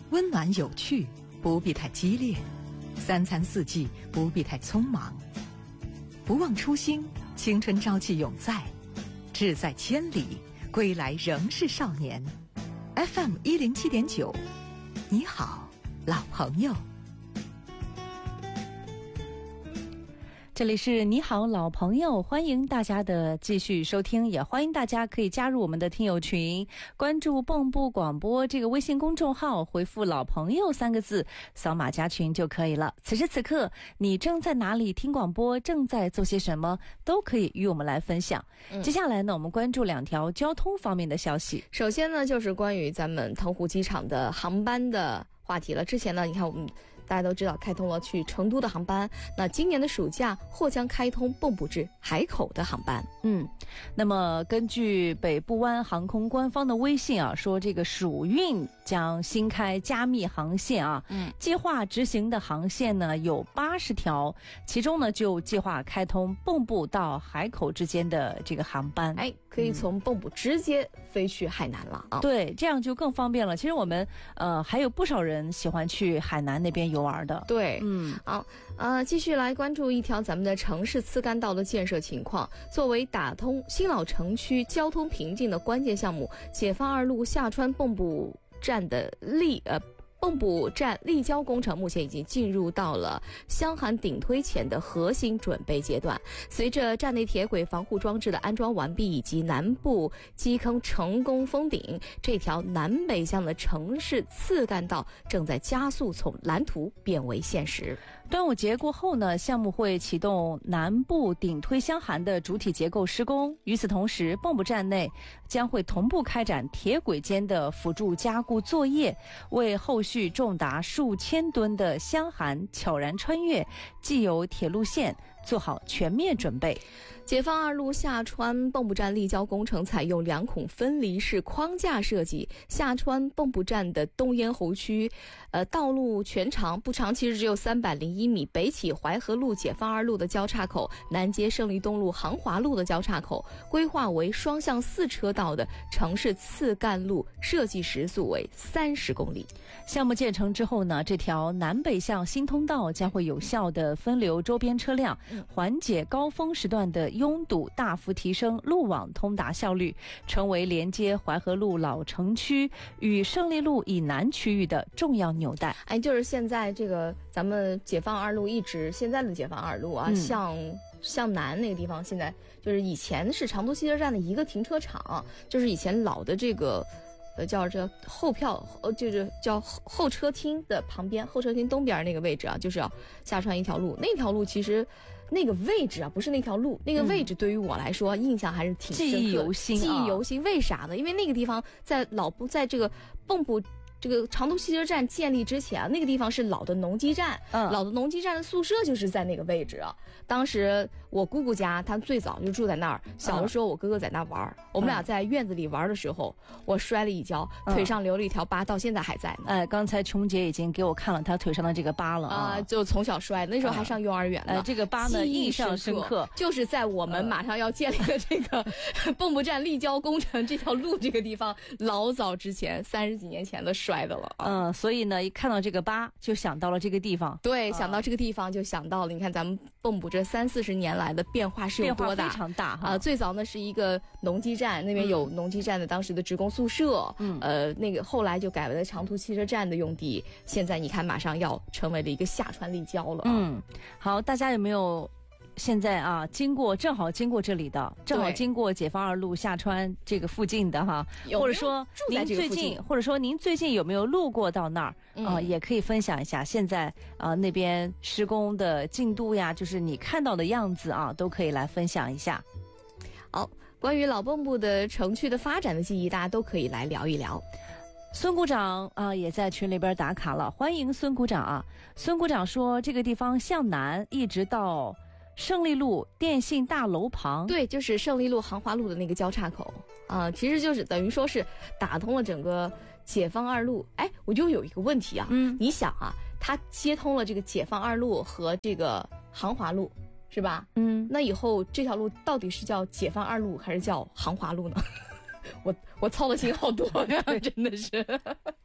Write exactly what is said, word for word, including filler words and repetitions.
温暖有趣，不必太激烈；三餐四季，不必太匆忙。不忘初心，青春朝气永在；志在千里，归来仍是少年。F M 一零七点九，你好，老朋友。 这里是你好老朋友，欢迎大家的继续收听，也欢迎大家可以加入我们的听友群，关注蚌埠广播这个微信公众号，回复老朋友三个字，扫码加群就可以了。此时此刻你正在哪里听广播，正在做些什么，都可以与我们来分享、嗯、接下来呢，我们关注两条交通方面的消息。 首先呢，就是关于咱们腾湖机场的航班的话题了。之前呢，你看我们大家都知道开通了去成都的航班，那今年的暑假或将开通蚌埠至海口的航班。 嗯，那么根据北部湾航空官方的微信啊，说这个暑运将新开加密航线啊，嗯，计划执行的航线呢有八十条，其中呢就计划开通蚌埠到海口之间的这个航班， 哎，可以从蚌埠直接飞去海南了啊。 对，这样就更方便了。其实我们呃还有不少人喜欢去海南那边游玩的。 对，嗯，好，呃，继续来关注一条咱们的城市次干道的建设情况。作为打通新老城区交通瓶颈的关键项目，解放二路下穿蚌埠站的立呃。蚌埠站立交工程目前已经进入到了箱涵顶推前的核心准备阶段。随着站内铁轨防护装置的安装完毕，以及南部基坑成功封顶，这条南北向的城市次干道正在加速从蓝图变为现实。 端午节过后呢，项目会启动南部顶推箱涵的主体结构施工。与此同时，蚌埠站内将会同步开展铁轨间的辅助加固作业，为后续重达数千吨的箱涵悄然穿越既有铁路线做好全面准备。 解放二路下穿蚌埠站立交工程采用两孔分离式框架设计，下穿蚌埠站的东咽喉区，呃，道路全长不长，其实只有三百零一米。北起淮河路解放二路的交叉口，南接胜利东路航华路的交叉口，规划为双向四车道的城市次干路，设计时速为三十公里。 项目建成之后呢，这条南北向新通道将会有效地分流周边车辆，缓解高峰时段的拥堵，大幅提升路网通达效率，成为连接淮河路老城区与胜利路以南区域的重要纽带。 哎，就是现在这个咱们解放二路一直现在的解放二路啊，嗯、向向南那个地方，现在就是以前是长途汽车站的一个停车场，就是以前老的这个。呃，叫这后票，呃，就是叫候车厅的旁边，候车厅东边那个位置啊，就是要下穿一条路。那条路其实，那个位置啊，不是那条路，那个位置对于我来说、嗯、印象还是挺深刻的， 记忆犹新、啊， 记忆犹新。为啥呢？因为那个地方在老不在这个蚌埠。这个长途汽车站建立之前，那个地方是老的农机站，嗯，老的农机站的宿舍就是在那个位置啊。当时我姑姑家，她最早就住在那儿。小的时候，我哥哥在那玩、嗯，我们俩在院子里玩的时候，我摔了一跤，腿上留了一条疤，到现在还在呢。 哎、呃，刚才琼姐已经给我看了她腿上的这个疤了啊、 呃，就从小摔，那时候还上幼儿园呢。 呃，这个疤呢印象深刻， 就是在我们马上要建立的这个蚌埠站立交工程这条路这个地方，老早之前三十几年前的摔的了。 嗯。所以呢，一看到这个疤就想到了这个地方。 对，想到这个地方就想到了。你看咱们蚌埠这三四十年来的变化是有多大？ 变化非常大哈。 呃，最早呢是一个农机站，那边有农机站的当时的职工宿舍。嗯。呃，那个后来就改为了长途汽车站的用地。现在你看，马上要成为了一个下穿立交了。 嗯。好，大家有没有？现在啊，经过正好经过这里的，正好经过解放二路下穿这个附近的哈，或者说您最近，或者说您最近有没有路过到那儿啊、呃？也可以分享一下现在啊、呃、那边施工的进度呀，就是你看到的样子啊，都可以来分享一下。 好，关于老蚌埠的城区的发展的记忆，大家都可以来聊一聊。 孙股长啊、呃，也在群里边打卡了，欢迎孙股长啊！孙股长说，这个地方向南一直到胜利路电信大楼旁， 对，就是胜利路航华路的那个交叉口啊、呃，其实就是等于说是打通了整个解放二路。哎，我就有一个问题啊，嗯，你想啊，它接通了这个解放二路和这个航华路，是吧？嗯，那以后这条路到底是叫解放二路还是叫航华路呢？我我操的心好多呀，真的是。